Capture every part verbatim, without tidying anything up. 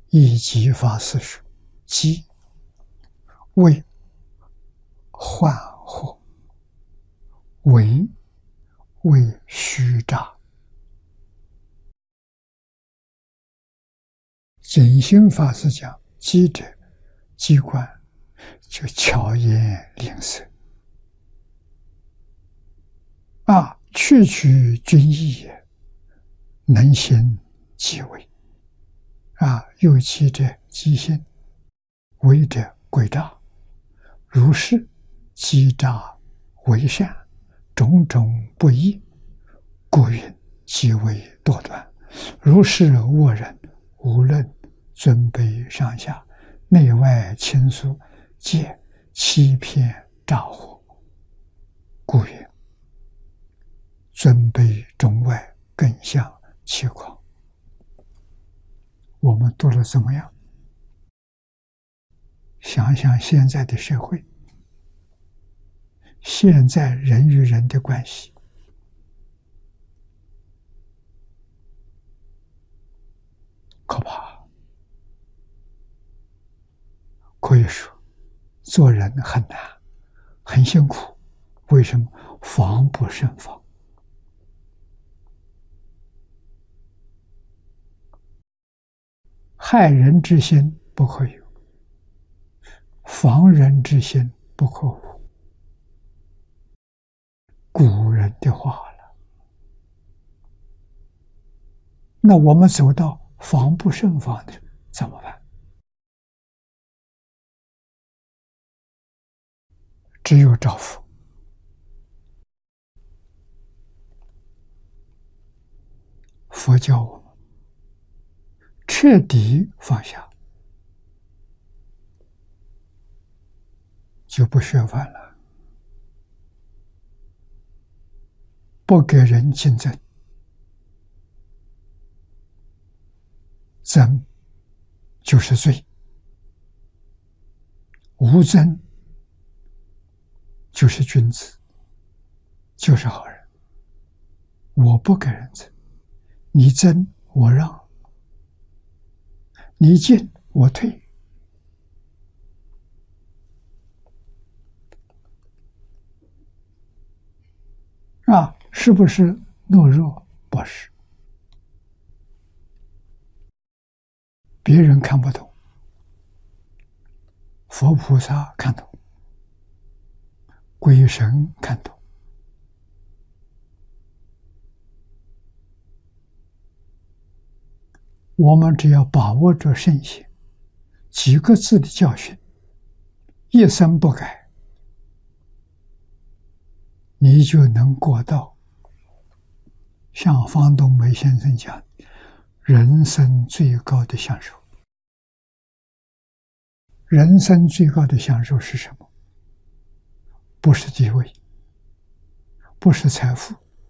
以极法四说，极为幻惑，为为虚诈。真心法师讲，机者机关，就巧言令色啊，区区均异也，能行即为啊，有机者机心，为者诡诈，如是机诈为善，种种不义，故云即为堕端。如是恶人，无论尊卑上下，内外亲疏，皆欺骗诈惑，故云尊卑中外，更相欺诳。我们读了怎么样？想想现在的社会，现在人与人的关系，可怕。可以说，做人很难，很辛苦。为什么？防不胜防。害人之心不可有，防人之心不可无。古人的话了。那我们走到防不胜防的怎么办？只有照佛。佛教我们彻底放下，就不削藩了，不给人竞争，争就是罪，无争就是君子，就是好人。我不给人争，你争我让，你进我退。啊，是不是懦弱？不是。别人看不懂，佛菩萨看懂，鬼神看懂。我们只要把握着圣贤几个字的教训，一生不改，你就能过到像方东梅先生讲，人生最高的享受。人生最高的享受是什么？不是地位，不是财富，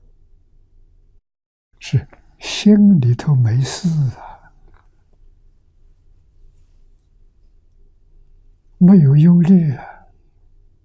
是心里头没事啊，没有忧虑啊。